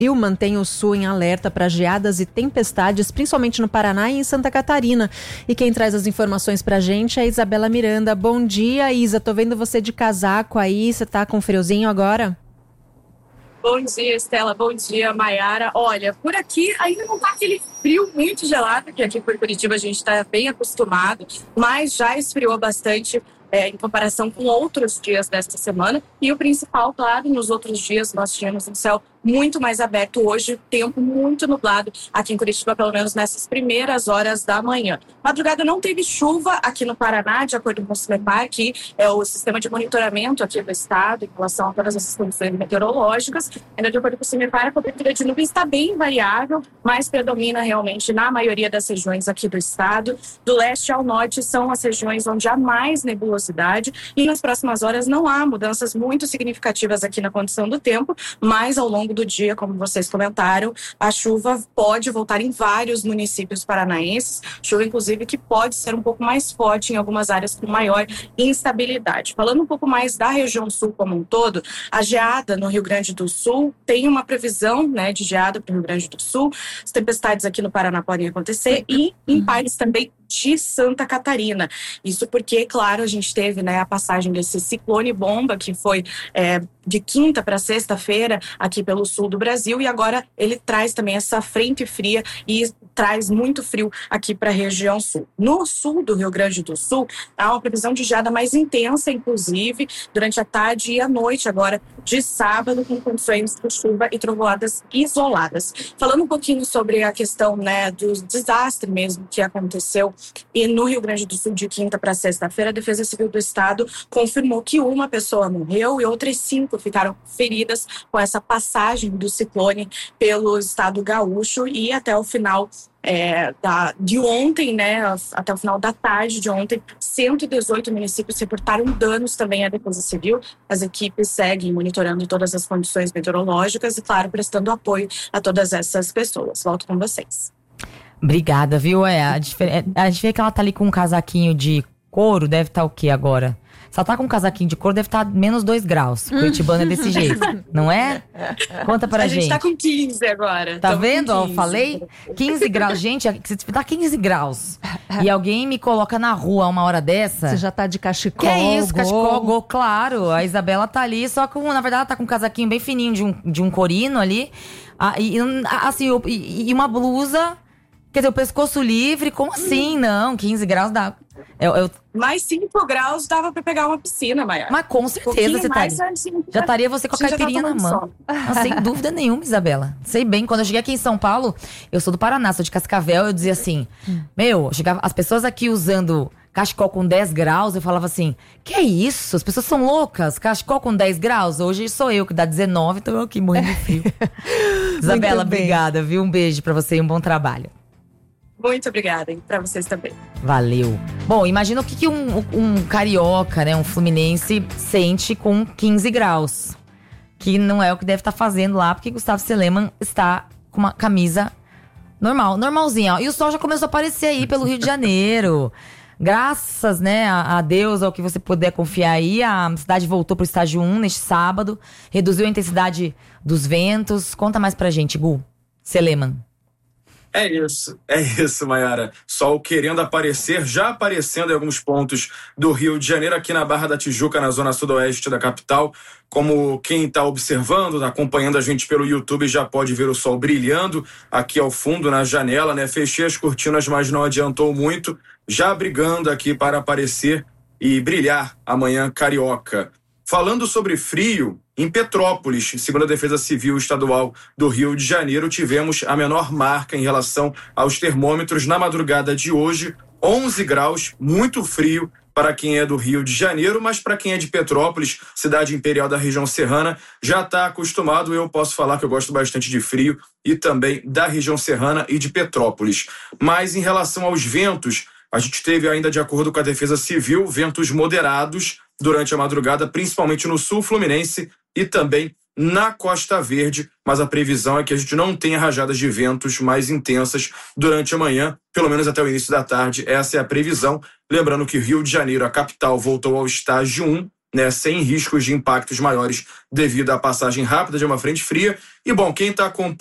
Brasil mantém o sul em alerta para geadas e tempestades, principalmente no Paraná e em Santa Catarina. E quem traz as informações pra gente é a Isabela Miranda. Bom dia, Isa. Tô vendo você de casaco aí. Você tá com friozinho agora? Bom dia, Estela. Bom dia, Maiara. Olha, por aqui ainda não tá aquele frio muito gelado, que aqui por Curitiba a gente está bem acostumado, mas já esfriou bastante em comparação com outros dias desta semana. E o principal, claro, nos outros dias nós tínhamos um céu muito mais aberto. Hoje, tempo muito nublado aqui em Curitiba, pelo menos nessas primeiras horas da manhã. Madrugada não teve chuva aqui no Paraná, de acordo com o CIMEPAR, que é o sistema de monitoramento aqui do estado em relação a todas essas condições meteorológicas. Ainda de acordo com o CIMEPAR, a cobertura de nuvens está bem variável, mas predomina realmente na maioria das regiões aqui do estado. Do leste ao norte são as regiões onde há mais nebulosidade e nas próximas horas não há mudanças muito significativas aqui na condição do tempo, mas ao longo do dia, como vocês comentaram, a chuva pode voltar em vários municípios paranaenses, chuva inclusive que pode ser um pouco mais forte em algumas áreas com maior instabilidade. Falando um pouco mais da região sul como um todo, a geada no Rio Grande do Sul tem uma previsão, né, de geada para o Rio Grande do Sul. As tempestades aqui no Paraná podem acontecer e em partes também de Santa Catarina. Isso porque, claro, a gente teve, né, a passagem desse ciclone bomba que foi de quinta para sexta-feira aqui pelo sul do Brasil, e agora ele traz também essa frente fria e traz muito frio aqui para a região sul. No sul do Rio Grande do Sul, há uma previsão de geada mais intensa, inclusive, durante a tarde e a noite agora de sábado, com condições de chuva e trovoadas isoladas. Falando um pouquinho sobre a questão, né, do desastre mesmo que aconteceu e no Rio Grande do Sul de quinta para sexta-feira, a Defesa Civil do Estado confirmou que uma pessoa morreu e outras 5 ficaram feridas com essa passagem do ciclone pelo estado gaúcho, e até o final de ontem, né, até o final da tarde de ontem, 118 municípios reportaram danos também à Defesa Civil. As equipes seguem monitorando todas as condições meteorológicas e, claro, prestando apoio a todas essas pessoas. Volto com vocês. Obrigada, viu? A gente vê que ela tá ali com um casaquinho de couro, deve estar o quê agora? Se ela tá com um casaquinho de couro, deve estar menos 2 graus. Curitibano é desse jeito, não é? Conta pra gente. A gente tá com 15 agora. Tá vendo? Ó, eu falei 15 graus. Gente, se tá 15 graus e alguém me coloca na rua uma hora dessa... Você já tá de cachecol. Que é isso, cachecol, claro. A Isabela tá ali, só que na verdade ela tá com um casaquinho bem fininho de um corino ali. E uma blusa... Quer dizer, o pescoço livre, como assim? Não, 15 graus dá. Mais 5 graus dava pra pegar uma piscina, Maiara. Mas com certeza você estaria. Já estaria você com a caipirinha na mão. Sem dúvida nenhuma, Isabela. Sei bem, quando eu cheguei aqui em São Paulo, eu sou do Paraná, sou de Cascavel, eu dizia assim, chegava as pessoas aqui usando cachecol com 10 graus, eu falava assim, que é isso? As pessoas são loucas, cachecol com 10 graus? Hoje sou eu que dá 19, então eu aqui morrendo de frio. Isabela, obrigada, viu? Um beijo pra você e um bom trabalho. Muito obrigada, hein? Pra vocês também. Valeu. Bom, imagina o que um carioca, né, um fluminense sente com 15 graus. Que não é o que deve estar fazendo lá, porque Gustavo Seleman está com uma camisa normalzinha. E o sol já começou a aparecer aí pelo Rio de Janeiro. Graças, né, a Deus, ao que você puder confiar aí, a cidade voltou pro estágio 1 neste sábado. Reduziu a intensidade dos ventos. Conta mais pra gente, Gu. Seleman. É isso, Maiara. Sol querendo aparecer, já aparecendo em alguns pontos do Rio de Janeiro, aqui na Barra da Tijuca, na zona sudoeste da capital. Como quem está observando, acompanhando a gente pelo YouTube, já pode ver o sol brilhando aqui ao fundo, na janela, né? Fechei as cortinas, mas não adiantou muito. Já brigando aqui para aparecer e brilhar amanhã carioca. Falando sobre frio, em Petrópolis, segundo a Defesa Civil Estadual do Rio de Janeiro, tivemos a menor marca em relação aos termômetros na madrugada de hoje, 11 graus, muito frio para quem é do Rio de Janeiro, mas para quem é de Petrópolis, cidade imperial da região serrana, já está acostumado. Eu posso falar que eu gosto bastante de frio e também da região serrana e de Petrópolis. Mas em relação aos ventos, a gente teve ainda, de acordo com a Defesa Civil, ventos moderados durante a madrugada, principalmente no sul fluminense e também na Costa Verde, mas a previsão é que a gente não tenha rajadas de ventos mais intensas durante a manhã, pelo menos até o início da tarde. Essa é a previsão. Lembrando que Rio de Janeiro, a capital, voltou ao estágio 1, né, sem riscos de impactos maiores devido à passagem rápida de uma frente fria. E, bom, quem está acompanhando